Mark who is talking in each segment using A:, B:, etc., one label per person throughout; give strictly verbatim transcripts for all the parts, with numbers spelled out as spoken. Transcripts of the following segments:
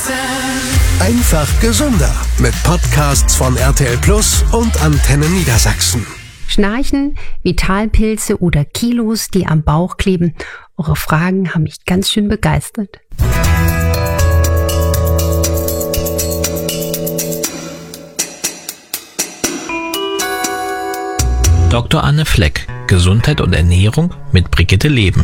A: Einfach gesünder mit Podcasts von R T L Plus und Antenne Niedersachsen.
B: Schnarchen, Vitalpilze oder Kilos, die am Bauch kleben. Eure Fragen haben mich ganz schön begeistert.
C: Doktor Anne Fleck, Gesundheit und Ernährung mit Brigitte Leben.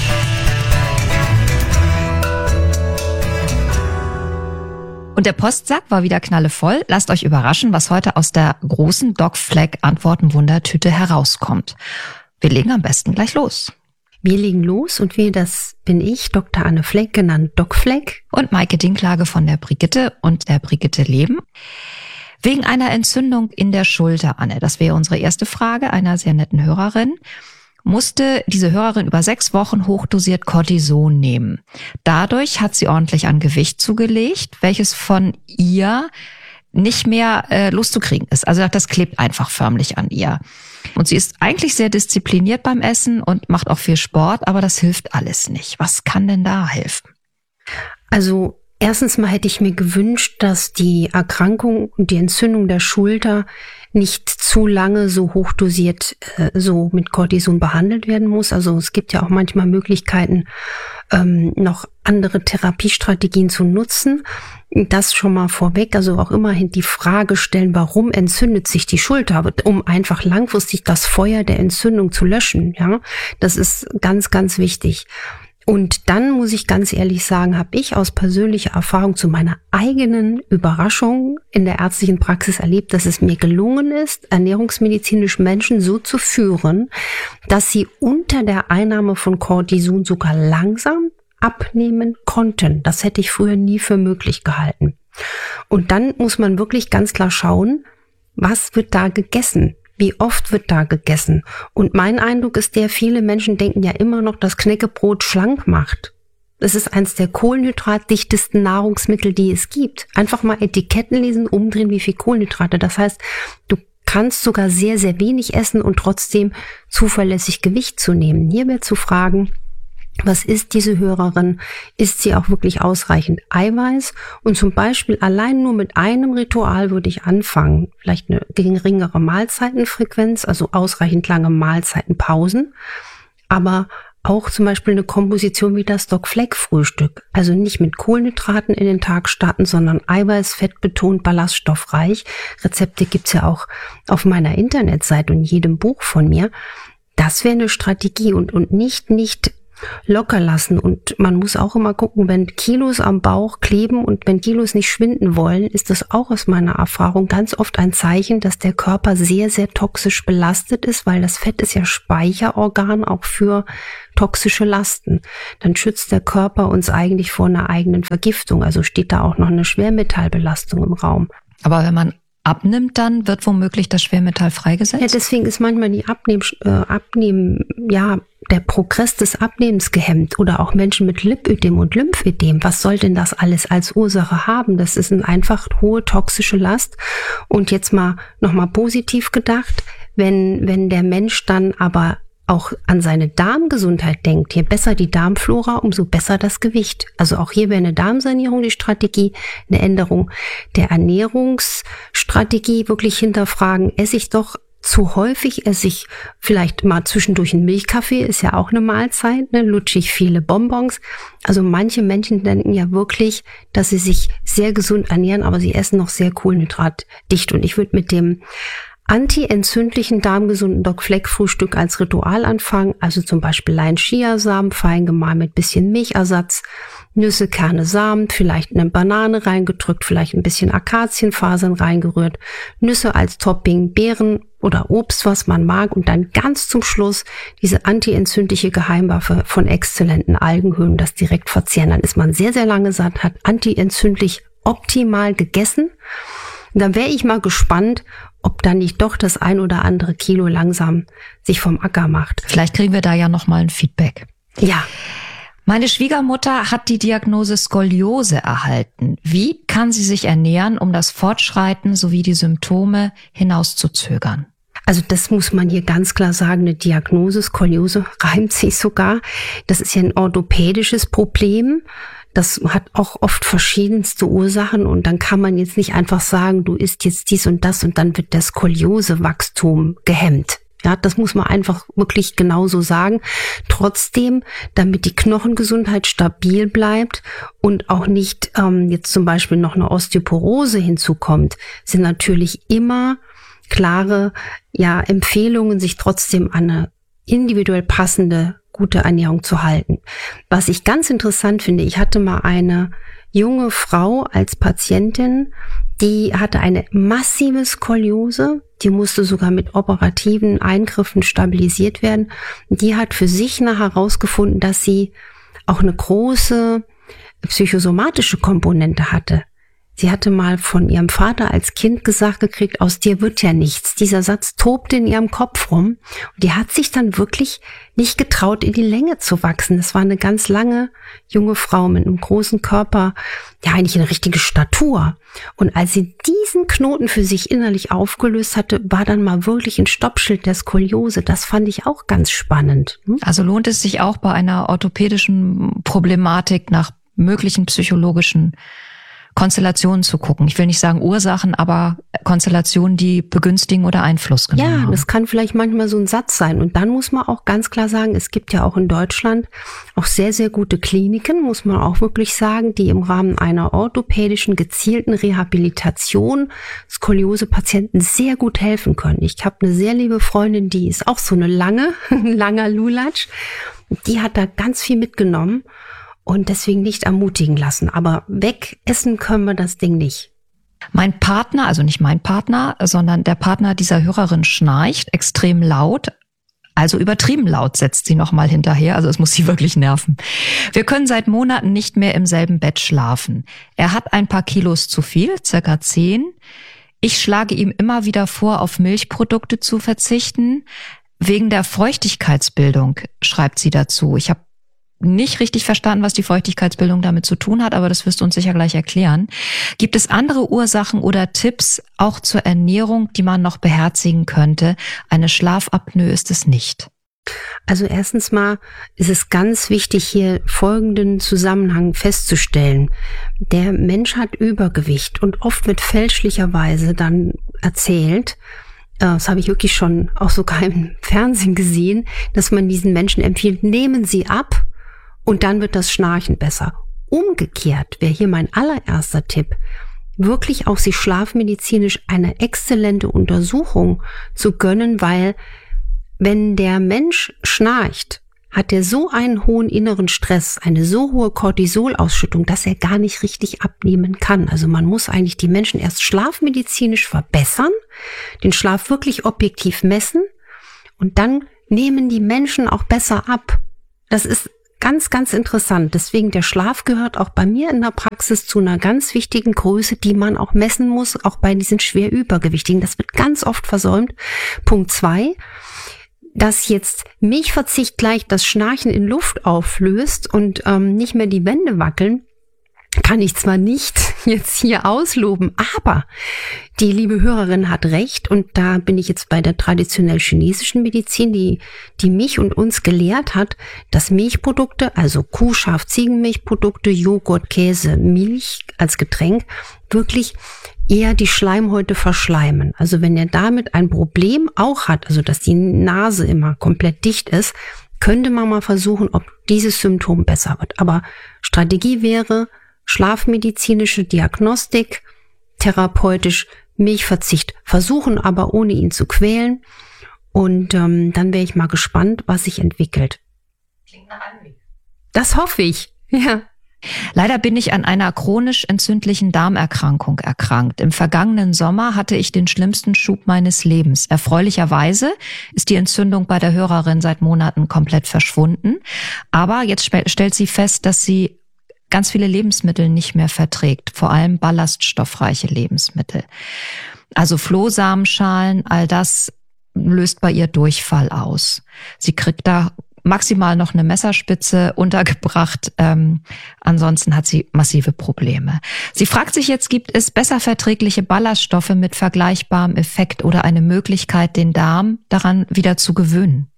D: Und der Postsack war wieder knallevoll. Lasst euch überraschen, was heute aus der großen Doc Fleck Antworten-Wundertüte herauskommt. Wir legen am besten gleich los.
B: Wir legen los und wir, das bin ich, Doktor Anne Fleck, genannt Doc Fleck.
D: Und Maike Dinklage von der Brigitte und der Brigitte Leben. Wegen einer Entzündung in der Schulter, Anne, das wäre unsere erste Frage einer sehr netten Hörerin, musste diese Hörerin über sechs Wochen hochdosiert Cortison nehmen. Dadurch hat sie ordentlich an Gewicht zugelegt, welches von ihr nicht mehr äh, loszukriegen ist. Also das klebt einfach förmlich an ihr. Und sie ist eigentlich sehr diszipliniert beim Essen und macht auch viel Sport, aber das hilft alles nicht. Was kann denn da helfen?
B: Also erstens mal hätte ich mir gewünscht, dass die Erkrankung und die Entzündung der Schulter nicht zu lange so hochdosiert äh, so mit Cortison behandelt werden muss. Also es gibt ja auch manchmal Möglichkeiten, ähm, noch andere Therapiestrategien zu nutzen. Das schon mal vorweg, also auch immerhin die Frage stellen, warum entzündet sich die Schulter, um einfach langfristig das Feuer der Entzündung zu löschen. Ja, das ist ganz, ganz wichtig. Und dann muss ich ganz ehrlich sagen, habe ich aus persönlicher Erfahrung zu meiner eigenen Überraschung in der ärztlichen Praxis erlebt, dass es mir gelungen ist, ernährungsmedizinisch Menschen so zu führen, dass sie unter der Einnahme von Cortison sogar langsam abnehmen konnten. Das hätte ich früher nie für möglich gehalten. Und dann muss man wirklich ganz klar schauen, was wird da gegessen? Wie oft wird da gegessen? Und mein Eindruck ist der, viele Menschen denken ja immer noch, dass Knäckebrot schlank macht. Das ist eins der kohlenhydratdichtesten Nahrungsmittel, die es gibt. Einfach mal Etiketten lesen, umdrehen, wie viel Kohlenhydrate. Das heißt, du kannst sogar sehr, sehr wenig essen und trotzdem zuverlässig Gewicht zunehmen. Hier wäre zu fragen, was ist diese Hörerin? Ist sie auch wirklich ausreichend Eiweiß? Und zum Beispiel allein nur mit einem Ritual würde ich anfangen. Vielleicht eine geringere Mahlzeitenfrequenz, also ausreichend lange Mahlzeitenpausen. Aber auch zum Beispiel eine Komposition wie das Doc Fleck Frühstück. Also nicht mit Kohlenhydraten in den Tag starten, sondern Eiweiß, fettbetont, ballaststoffreich. Rezepte gibt's ja auch auf meiner Internetseite und in jedem Buch von mir. Das wäre eine Strategie und, und nicht, nicht locker lassen. Und man muss auch immer gucken, wenn Kilos am Bauch kleben und wenn Kilos nicht schwinden wollen, ist das auch aus meiner Erfahrung ganz oft ein Zeichen, dass der Körper sehr, sehr toxisch belastet ist, weil das Fett ist ja Speicherorgan auch für toxische Lasten. Dann schützt der Körper uns eigentlich vor einer eigenen Vergiftung. Also steht da auch noch eine Schwermetallbelastung im Raum.
D: Aber wenn man abnimmt, dann wird womöglich das Schwermetall freigesetzt?
B: Ja, deswegen ist manchmal die Abnehmen, äh, Abnehmen, ja, der Progress des Abnehmens gehemmt oder auch Menschen mit Lipödem und Lymphödem. Was soll denn das alles als Ursache haben? Das ist eine einfach hohe toxische Last. Und jetzt mal nochmal positiv gedacht, wenn, wenn der Mensch dann aber auch an seine Darmgesundheit denkt, je besser die Darmflora, umso besser das Gewicht. Also auch hier wäre eine Darmsanierung die Strategie, eine Änderung der Ernährungsstrategie, wirklich hinterfragen, esse ich doch zu häufig, esse ich vielleicht mal zwischendurch einen Milchkaffee, ist ja auch eine Mahlzeit, ne, lutsche ich viele Bonbons. Also manche Menschen denken ja wirklich, dass sie sich sehr gesund ernähren, aber sie essen noch sehr kohlenhydratdicht. Und ich würde mit dem anti-entzündlichen, darmgesunden Doc Fleck Frühstück als Ritual anfangen, also zum Beispiel Lein-Chiasamen, fein gemahlen mit bisschen Milchersatz, Nüsse, Kerne, Samen, vielleicht eine Banane reingedrückt, vielleicht ein bisschen Akazienfasern reingerührt, Nüsse als Topping, Beeren oder Obst, was man mag, und dann ganz zum Schluss diese anti-entzündliche Geheimwaffe von exzellenten Algenhöhlen, das direkt verzehren. Dann ist man sehr, sehr lange satt, hat anti-entzündlich optimal gegessen. Und dann wäre ich mal gespannt, ob dann nicht doch das ein oder andere Kilo langsam sich vom Acker macht.
D: Vielleicht kriegen wir da ja nochmal ein Feedback.
B: Ja.
D: Meine Schwiegermutter hat die Diagnose Skoliose erhalten. Wie kann sie sich ernähren, um das Fortschreiten sowie die Symptome hinauszuzögern?
B: Also das muss man hier ganz klar sagen, eine Diagnose, Skoliose reimt sich sogar. Das ist ja ein orthopädisches Problem. Das hat auch oft verschiedenste Ursachen und dann kann man jetzt nicht einfach sagen, du isst jetzt dies und das und dann wird das Skoliosewachstum gehemmt. Ja, das muss man einfach wirklich genauso sagen. Trotzdem, damit die Knochengesundheit stabil bleibt und auch nicht ähm, jetzt zum Beispiel noch eine Osteoporose hinzukommt, sind natürlich immer klare ja, Empfehlungen, sich trotzdem an eine individuell passende, gute Ernährung zu halten. Was ich ganz interessant finde, ich hatte mal eine junge Frau als Patientin, die hatte eine massive Skoliose, die musste sogar mit operativen Eingriffen stabilisiert werden. Die hat für sich nachher herausgefunden, dass sie auch eine große psychosomatische Komponente hatte. Sie hatte mal von ihrem Vater als Kind gesagt gekriegt, aus dir wird ja nichts. Dieser Satz tobte in ihrem Kopf rum. Und die hat sich dann wirklich nicht getraut, in die Länge zu wachsen. Das war eine ganz lange junge Frau mit einem großen Körper, ja eigentlich eine richtige Statur. Und als sie diesen Knoten für sich innerlich aufgelöst hatte, war dann mal wirklich ein Stoppschild der Skoliose. Das fand ich auch ganz spannend. Hm?
D: Also lohnt es sich auch bei einer orthopädischen Problematik nach möglichen psychologischen Konstellationen zu gucken. Ich will nicht sagen Ursachen, aber Konstellationen, die begünstigen oder Einfluss genommen haben.
B: Ja, das kann vielleicht manchmal so ein Satz sein. Und dann muss man auch ganz klar sagen, es gibt ja auch in Deutschland auch sehr, sehr gute Kliniken, muss man auch wirklich sagen, die im Rahmen einer orthopädischen gezielten Rehabilitation Skoliose-Patienten sehr gut helfen können. Ich habe eine sehr liebe Freundin, die ist auch so eine lange, ein langer Lulatsch. Die hat da ganz viel mitgenommen. Und deswegen nicht ermutigen lassen. Aber wegessen können wir das Ding nicht.
D: Mein Partner, also nicht mein Partner, sondern der Partner dieser Hörerin schnarcht extrem laut. Also übertrieben laut, setzt sie nochmal hinterher. Also es muss sie wirklich nerven. Wir können seit Monaten nicht mehr im selben Bett schlafen. Er hat ein paar Kilos zu viel, circa zehn. Ich schlage ihm immer wieder vor, auf Milchprodukte zu verzichten. Wegen der Feuchtigkeitsbildung, schreibt sie dazu. Ich habe nicht richtig verstanden, was die Feuchtigkeitsbildung damit zu tun hat, aber das wirst du uns sicher gleich erklären. Gibt es andere Ursachen oder Tipps auch zur Ernährung, die man noch beherzigen könnte? Eine Schlafapnoe ist es nicht.
B: Also erstens mal ist es ganz wichtig, hier folgenden Zusammenhang festzustellen. Der Mensch hat Übergewicht und oft wird fälschlicherweise dann erzählt, das habe ich wirklich schon auch sogar im Fernsehen gesehen, dass man diesen Menschen empfiehlt, nehmen Sie ab, und dann wird das Schnarchen besser. Umgekehrt wäre hier mein allererster Tipp, wirklich auch sich schlafmedizinisch eine exzellente Untersuchung zu gönnen, weil wenn der Mensch schnarcht, hat er so einen hohen inneren Stress, eine so hohe Cortisolausschüttung, dass er gar nicht richtig abnehmen kann. Also man muss eigentlich die Menschen erst schlafmedizinisch verbessern, den Schlaf wirklich objektiv messen und dann nehmen die Menschen auch besser ab. Das ist ganz, ganz interessant. Deswegen der Schlaf gehört auch bei mir in der Praxis zu einer ganz wichtigen Größe, die man auch messen muss, auch bei diesen schwer Übergewichtigen. Das wird ganz oft versäumt. Punkt zwei, dass jetzt Milchverzicht gleich das Schnarchen in Luft auflöst und ähm, nicht mehr die Wände wackeln, kann ich zwar nicht jetzt hier ausloben, aber die liebe Hörerin hat recht und da bin ich jetzt bei der traditionell chinesischen Medizin, die die mich und uns gelehrt hat, dass Milchprodukte, also Kuh-, Schaf-, Ziegenmilchprodukte, Joghurt, Käse, Milch als Getränk wirklich eher die Schleimhäute verschleimen. Also wenn er damit ein Problem auch hat, also dass die Nase immer komplett dicht ist, könnte man mal versuchen, ob dieses Symptom besser wird. Aber Strategie wäre, schlafmedizinische Diagnostik, therapeutisch Milchverzicht versuchen, aber ohne ihn zu quälen. Und ähm, dann wäre ich mal gespannt, was sich entwickelt. Klingt nach Anblick. Das hoffe ich, ja.
D: Leider bin ich an einer chronisch entzündlichen Darmerkrankung erkrankt. Im vergangenen Sommer hatte ich den schlimmsten Schub meines Lebens. Erfreulicherweise ist die Entzündung bei der Hörerin seit Monaten komplett verschwunden. Aber jetzt stellt sie fest, dass sie ganz viele Lebensmittel nicht mehr verträgt, vor allem ballaststoffreiche Lebensmittel. Also Flohsamenschalen, all das löst bei ihr Durchfall aus. Sie kriegt da maximal noch eine Messerspitze untergebracht. Ähm, ansonsten hat sie massive Probleme. Sie fragt sich jetzt, gibt es besser verträgliche Ballaststoffe mit vergleichbarem Effekt oder eine Möglichkeit, den Darm daran wieder zu gewöhnen?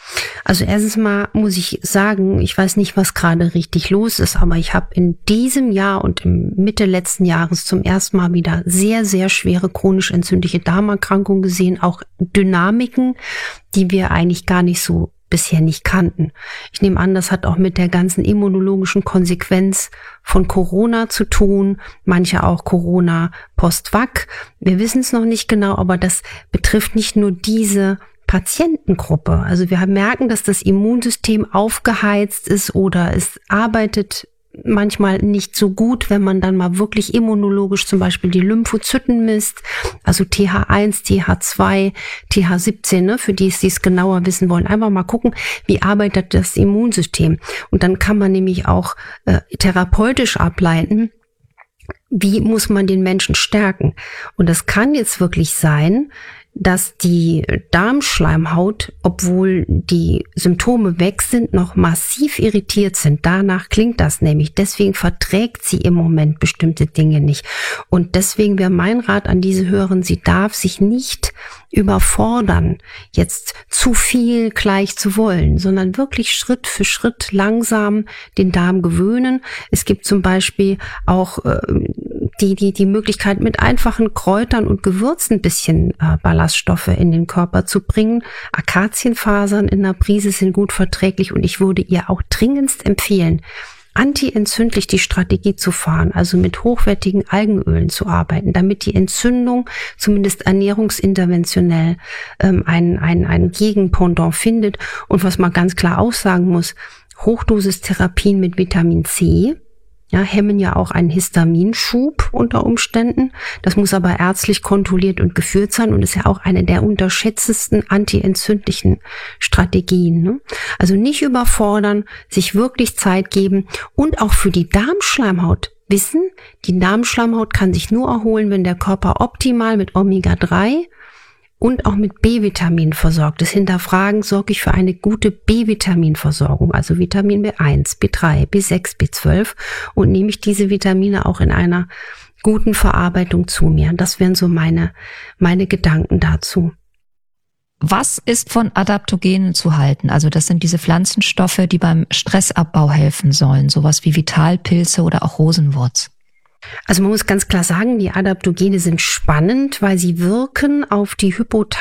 B: Also erstens mal muss ich sagen, ich weiß nicht, was gerade richtig los ist, aber ich habe in diesem Jahr und im Mitte letzten Jahres zum ersten Mal wieder sehr, sehr schwere chronisch entzündliche Darmerkrankungen gesehen, auch Dynamiken, die wir eigentlich gar nicht so bisher nicht kannten. Ich nehme an, das hat auch mit der ganzen immunologischen Konsequenz von Corona zu tun, manche auch Corona post-Vac. Wir wissen es noch nicht genau, aber das betrifft nicht nur diese Patientengruppe. Also wir merken, dass das Immunsystem aufgeheizt ist oder es arbeitet manchmal nicht so gut, wenn man dann mal wirklich immunologisch zum Beispiel die Lymphozyten misst, also T H eins, T H zwei, T H siebzehn, ne, für die es dies genauer wissen wollen. Einfach mal gucken, wie arbeitet das Immunsystem. Und dann kann man nämlich auch äh, therapeutisch ableiten, wie muss man den Menschen stärken. Und das kann jetzt wirklich sein, dass die Darmschleimhaut, obwohl die Symptome weg sind, noch massiv irritiert sind. Danach klingt das nämlich. Deswegen verträgt sie im Moment bestimmte Dinge nicht. Und deswegen wäre mein Rat an diese Hörerin, sie darf sich nicht überfordern, jetzt zu viel gleich zu wollen, sondern wirklich Schritt für Schritt langsam den Darm gewöhnen. Es gibt zum Beispiel auch äh, die, die, die Möglichkeit, mit einfachen Kräutern und Gewürzen ein bisschen äh, Ballaststoffe in den Körper zu bringen. Akazienfasern in einer Prise sind gut verträglich und ich würde ihr auch dringendst empfehlen, antientzündlich die Strategie zu fahren, also mit hochwertigen Algenölen zu arbeiten, damit die Entzündung zumindest ernährungsinterventionell ähm, ein, ein, ein Gegenpendant findet. Und was man ganz klar auch sagen muss, Hochdosistherapien mit Vitamin C, ja, hemmen ja auch einen Histaminschub unter Umständen. Das muss aber ärztlich kontrolliert und geführt sein und ist ja auch eine der unterschätztesten antientzündlichen Strategien, ne? Also nicht überfordern, sich wirklich Zeit geben und auch für die Darmschleimhaut wissen, die Darmschleimhaut kann sich nur erholen, wenn der Körper optimal mit Omega drei und auch mit B-Vitamin versorgt. Das Hinterfragen, sorge ich für eine gute B-Vitaminversorgung, also Vitamin B eins, B drei, B sechs, B zwölf und nehme ich diese Vitamine auch in einer guten Verarbeitung zu mir. Das wären so meine, meine Gedanken dazu.
D: Was ist von Adaptogenen zu halten? Also das sind diese Pflanzenstoffe, die beim Stressabbau helfen sollen, sowas wie Vitalpilze oder auch Rosenwurz.
B: Also man muss ganz klar sagen, die Adaptogene sind spannend, weil sie wirken auf die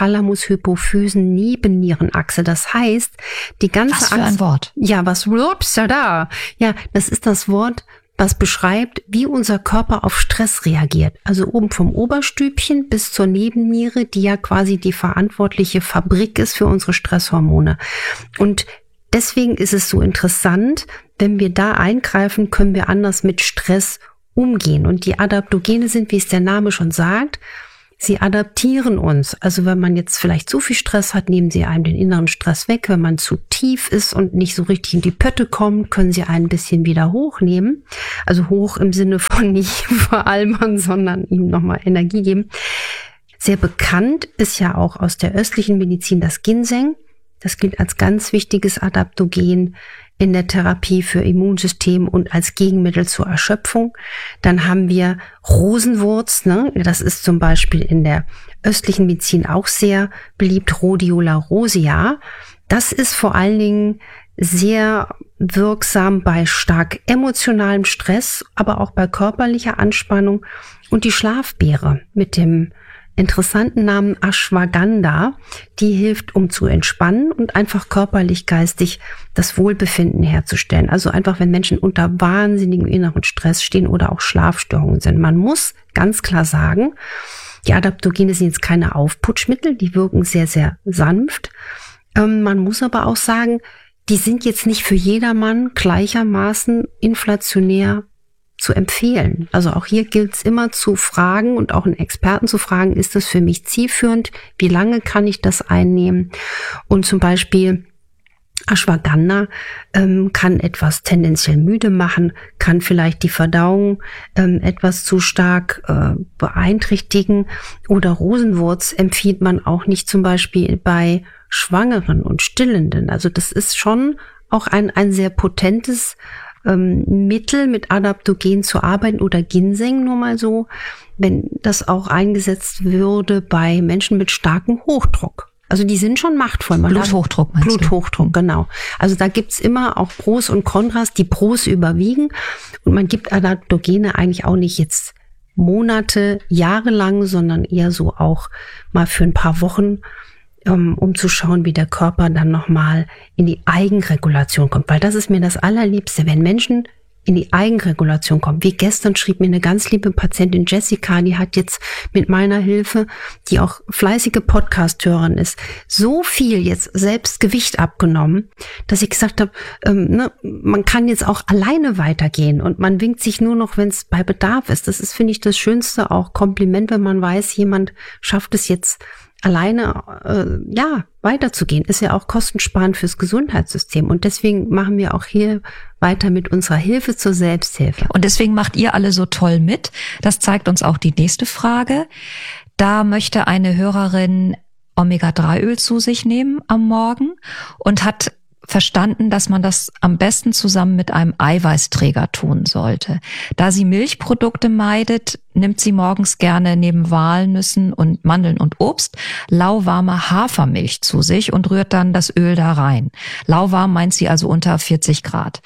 B: Hypothalamus-Hypophysen-Nebennierenachse. Das heißt, die ganze
D: Was für
B: Achse,
D: ein Wort?
B: Ja, was ups, ja da. Ja, das ist das Wort, was beschreibt, wie unser Körper auf Stress reagiert. Also oben vom Oberstübchen bis zur Nebenniere, die ja quasi die verantwortliche Fabrik ist für unsere Stresshormone. Und deswegen ist es so interessant, wenn wir da eingreifen, können wir anders mit Stress umgehen. Und die Adaptogene sind, wie es der Name schon sagt, sie adaptieren uns. Also wenn man jetzt vielleicht zu viel Stress hat, nehmen sie einem den inneren Stress weg. Wenn man zu tief ist und nicht so richtig in die Pötte kommt, können sie einen ein bisschen wieder hochnehmen. Also hoch im Sinne von nicht veralbern, sondern ihm nochmal Energie geben. Sehr bekannt ist ja auch aus der östlichen Medizin das Ginseng. Das gilt als ganz wichtiges Adaptogen in der Therapie für Immunsystem und als Gegenmittel zur Erschöpfung. Dann haben wir Rosenwurz, ne? Das ist zum Beispiel in der östlichen Medizin auch sehr beliebt, Rhodiola rosea. Das ist vor allen Dingen sehr wirksam bei stark emotionalem Stress, aber auch bei körperlicher Anspannung. Und die Schlafbeere mit dem interessanten Namen Ashwagandha, die hilft, um zu entspannen und einfach körperlich, geistig das Wohlbefinden herzustellen. Also einfach, wenn Menschen unter wahnsinnigem inneren Stress stehen oder auch Schlafstörungen sind. Man muss ganz klar sagen, die Adaptogene sind jetzt keine Aufputschmittel, die wirken sehr, sehr sanft. Ähm, man muss aber auch sagen, die sind jetzt nicht für jedermann gleichermaßen inflationär zu empfehlen. Also auch hier gilt es immer zu fragen und auch einen Experten zu fragen, ist das für mich zielführend? Wie lange kann ich das einnehmen? Und zum Beispiel Ashwagandha ähm, kann etwas tendenziell müde machen, kann vielleicht die Verdauung ähm, etwas zu stark äh, beeinträchtigen. Oder Rosenwurz empfiehlt man auch nicht zum Beispiel bei Schwangeren und Stillenden. Also das ist schon auch ein, ein sehr potentes Mittel mit Adaptogen zu arbeiten oder Ginseng nur mal so, wenn das auch eingesetzt würde bei Menschen mit starkem Hochdruck. Also die sind schon machtvoll. Man
D: Bluthochdruck meinst
B: Bluthochdruck,
D: du?
B: Bluthochdruck, genau. Also da gibt's immer auch Pros und Kontras. Die Pros überwiegen und man gibt Adaptogene eigentlich auch nicht jetzt Monate, Jahre lang, sondern eher so auch mal für ein paar Wochen, um, um zu schauen, wie der Körper dann nochmal in die Eigenregulation kommt. Weil das ist mir das Allerliebste, wenn Menschen in die Eigenregulation kommen. Wie gestern schrieb mir eine ganz liebe Patientin Jessica, die hat jetzt mit meiner Hilfe, die auch fleißige Podcast-Hörerin ist, so viel jetzt selbst Gewicht abgenommen, dass ich gesagt habe, ähm, ne, man kann jetzt auch alleine weitergehen und man winkt sich nur noch, wenn es bei Bedarf ist. Das ist, finde ich, das schönste auch Kompliment, wenn man weiß, jemand schafft es jetzt alleine, äh, ja, weiterzugehen. Ist ja auch kostensparend fürs Gesundheitssystem. Und deswegen machen wir auch hier weiter mit unserer Hilfe zur Selbsthilfe.
D: Und deswegen macht ihr alle so toll mit. Das zeigt uns auch die nächste Frage. Da möchte eine Hörerin Omega drei Öl zu sich nehmen am Morgen und hat verstanden, dass man das am besten zusammen mit einem Eiweißträger tun sollte. Da sie Milchprodukte meidet, nimmt sie morgens gerne neben Walnüssen und Mandeln und Obst lauwarme Hafermilch zu sich und rührt dann das Öl da rein. Lauwarm meint sie also unter vierzig Grad.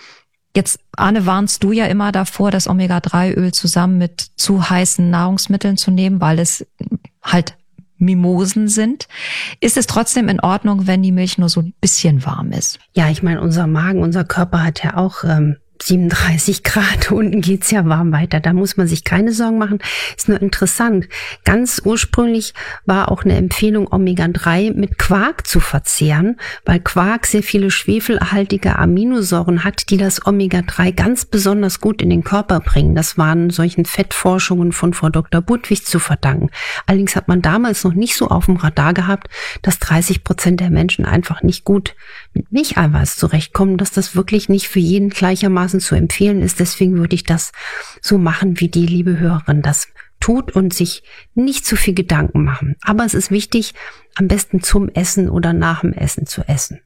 D: Jetzt, Arne, warnst du ja immer davor, das Omega drei Öl zusammen mit zu heißen Nahrungsmitteln zu nehmen, weil es halt Mimosen sind. Ist es trotzdem in Ordnung, wenn die Milch nur so ein bisschen warm ist?
B: Ja, ich meine, unser Magen, unser Körper hat ja auch ähm, siebenunddreißig Grad, unten geht's ja warm weiter. Da muss man sich keine Sorgen machen. Ist nur interessant. Ganz ursprünglich war auch eine Empfehlung, Omega drei mit Quark zu verzehren, weil Quark sehr viele schwefelhaltige Aminosäuren hat, die das Omega drei ganz besonders gut in den Körper bringen. Das waren solchen Fettforschungen von Frau Doktor Budwig zu verdanken. Allerdings hat man damals noch nicht so auf dem Radar gehabt, dass dreißig Prozent der Menschen einfach nicht gut mit Milcheiweiß zurechtkommen, dass das wirklich nicht für jeden gleichermaßen zu empfehlen ist. Deswegen würde ich das so machen, wie die liebe Hörerin das tut und sich nicht zu viel Gedanken machen. Aber es ist wichtig, am besten zum Essen oder nach dem Essen zu essen.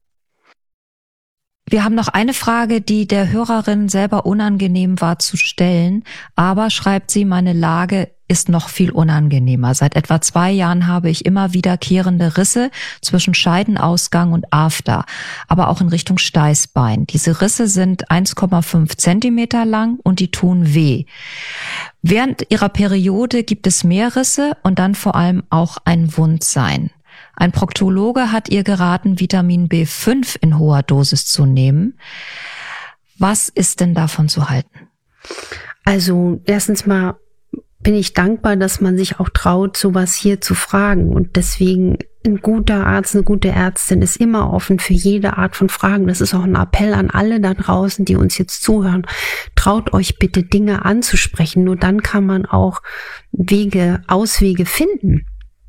D: Wir haben noch eine Frage, die der Hörerin selber unangenehm war zu stellen, aber schreibt sie, meine Lage ist noch viel unangenehmer. Seit etwa zwei Jahren habe ich immer wiederkehrende Risse zwischen Scheidenausgang und After, aber auch in Richtung Steißbein. Diese Risse sind eins Komma fünf Zentimeter lang und die tun weh. Während ihrer Periode gibt es mehr Risse und dann vor allem auch ein Wundsein. Ein Proktologe hat ihr geraten, Vitamin B fünf in hoher Dosis zu nehmen. Was ist denn davon zu halten?
B: Also erstens mal bin ich dankbar, dass man sich auch traut, sowas hier zu fragen. Und deswegen ein guter Arzt, eine gute Ärztin ist immer offen für jede Art von Fragen. Das ist auch ein Appell an alle da draußen, die uns jetzt zuhören. Traut euch bitte, Dinge anzusprechen. Nur dann kann man auch Wege, Auswege finden.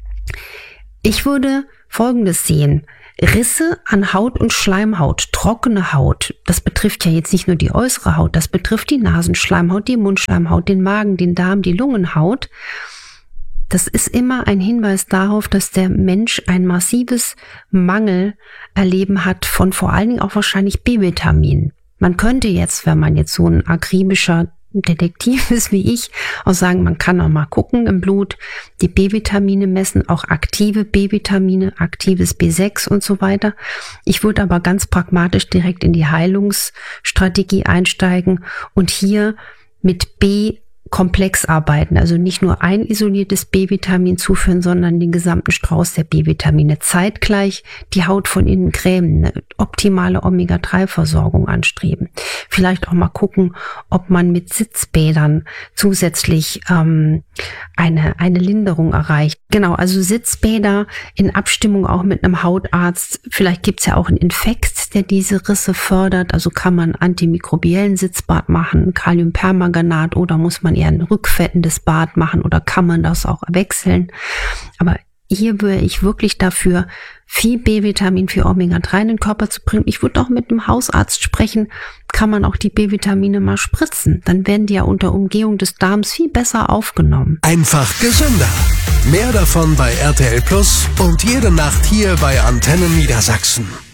B: Ich würde Folgendes sehen. Risse an Haut und Schleimhaut, trockene Haut, das betrifft ja jetzt nicht nur die äußere Haut, das betrifft die Nasenschleimhaut, die Mundschleimhaut, den Magen, den Darm, die Lungenhaut. Das ist immer ein Hinweis darauf, dass der Mensch ein massives Mangelerleben hat von vor allen Dingen auch wahrscheinlich B-Vitaminen. Man könnte jetzt, wenn man jetzt so ein akribischer Detektiv ist wie ich, auch sagen, man kann auch mal gucken im Blut, die B-Vitamine messen, auch aktive B-Vitamine, aktives B sechs und so weiter. Ich würde aber ganz pragmatisch direkt in die Heilungsstrategie einsteigen und hier mit B komplex arbeiten, also nicht nur ein isoliertes B-Vitamin zuführen, sondern den gesamten Strauß der B-Vitamine. Zeitgleich die Haut von innen cremen, eine optimale Omega drei Versorgung anstreben. Vielleicht auch mal gucken, ob man mit Sitzbädern zusätzlich ähm, eine, eine Linderung erreicht. Genau, also Sitzbäder in Abstimmung auch mit einem Hautarzt. Vielleicht gibt's ja auch einen Infekt, der diese Risse fördert. Also kann man antimikrobiellen Sitzbad machen, Kaliumpermanganat, oder muss man eher ein rückfettendes Bad machen oder kann man das auch wechseln. Aber hier wäre ich wirklich dafür, viel B-Vitamin für Omega drei in den Körper zu bringen. Ich würde auch mit einem Hausarzt sprechen, kann man auch die B-Vitamine mal spritzen. Dann werden die ja unter Umgehung des Darms viel besser aufgenommen.
A: Einfach gesünder. Mehr davon bei R T L Plus und jede Nacht hier bei Antenne Niedersachsen.